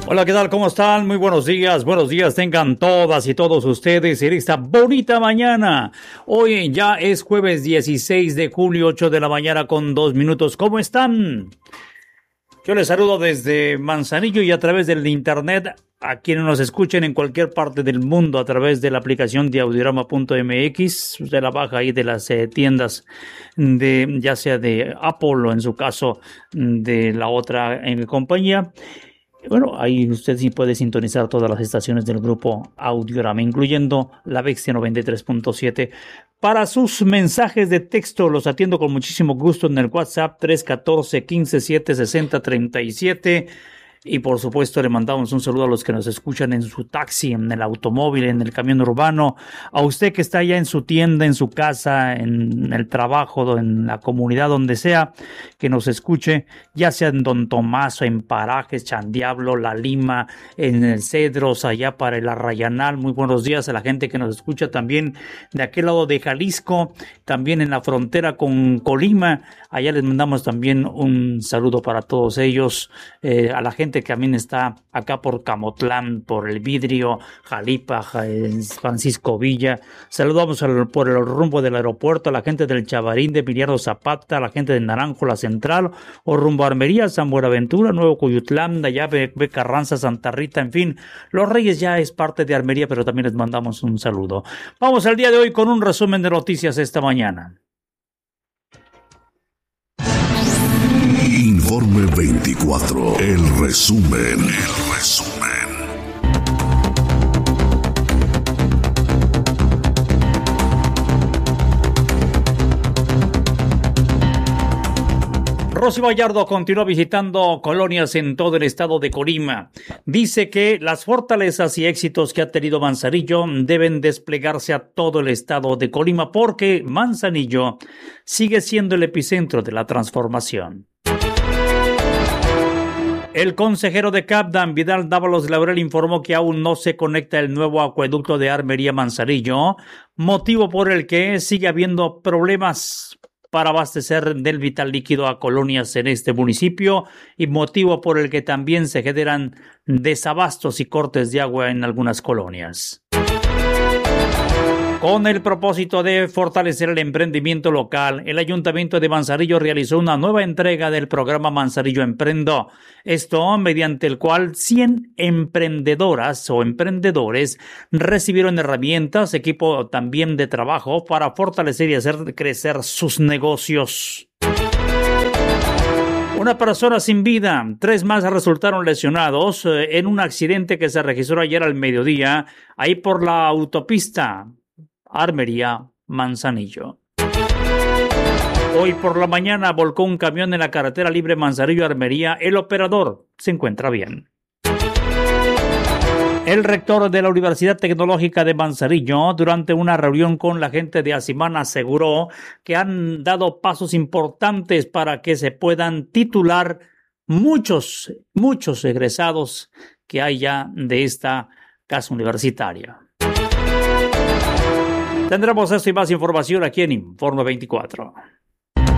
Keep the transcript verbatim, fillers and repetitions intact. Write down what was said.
Hola, ¿qué tal? ¿Cómo están? Muy buenos días, buenos días tengan todas y todos ustedes en esta bonita mañana. Hoy ya es jueves dieciséis de julio, ocho de la mañana con dos minutos. ¿Cómo están? Yo les saludo desde Manzanillo y a través del internet a quienes nos escuchen en cualquier parte del mundo a través de la aplicación de audiorama punto m x. Usted la baja ahí de las eh, tiendas de ya sea de Apple o en su caso de la otra en compañía. Bueno, ahí usted sí puede sintonizar todas las estaciones del grupo Audiorama, incluyendo La Bestia noventa y tres punto siete. Para sus mensajes de texto los atiendo con muchísimo gusto en el WhatsApp tres uno cuatro, uno cinco siete, seis cero tres siete. Y por supuesto le mandamos un saludo a los que nos escuchan en su taxi, en el automóvil, en el camión urbano, a usted que está allá en su tienda, en su casa, en el trabajo, en la comunidad, donde sea que nos escuche, ya sea en Don Tomás o en Parajes, Chandiablo, La Lima, en el Cedros, allá para el Arrayanal. Muy buenos días a la gente que nos escucha también de aquel lado de Jalisco, también en la frontera con Colima. Allá les mandamos también un saludo para todos ellos, eh, a la gente que también está acá por Camotlán, por El Vidrio, Jalipa, Francisco Villa. Saludamos al, por el rumbo del aeropuerto a la gente del Chavarín, de Emiliano Zapata, a la gente de Naranjo, la Central, o rumbo a Armería, San Buenaventura, Nuevo Cuyutlán, allá de Carranza, Santa Rita, en fin. Los Reyes ya es parte de Armería, pero también les mandamos un saludo. Vamos al día de hoy con un resumen de noticias esta mañana. Informe veinticuatro, el resumen, el resumen. Rosy Vallardo continúa visitando colonias en todo el estado de Colima. Dice que las fortalezas y éxitos que ha tenido Manzanillo deben desplegarse a todo el estado de Colima porque Manzanillo sigue siendo el epicentro de la transformación. El consejero de CAPDAM, Vidal Dávalos Laurel, informó que aún no se conecta el nuevo acueducto de Armería Manzanillo, motivo por el que sigue habiendo problemas para abastecer del vital líquido a colonias en este municipio y motivo por el que también se generan desabastos y cortes de agua en algunas colonias. Con el propósito de fortalecer el emprendimiento local, el Ayuntamiento de Manzanillo realizó una nueva entrega del programa Manzanillo Emprendo. Esto mediante el cual cien emprendedoras o emprendedores recibieron herramientas, equipo también de trabajo para fortalecer y hacer crecer sus negocios. Una persona sin vida, tres más resultaron lesionados en un accidente que se registró ayer al mediodía, ahí por la autopista Armería Manzanillo. Hoy por la mañana volcó un camión en la carretera libre Manzanillo-Armería. El operador se encuentra bien. El rector de la Universidad Tecnológica de Manzanillo, durante una reunión con la gente de Asimán, aseguró que han dado pasos importantes para que se puedan titular muchos, muchos egresados que hay ya de esta casa universitaria. Tendremos esto y más información aquí en Informe veinticuatro.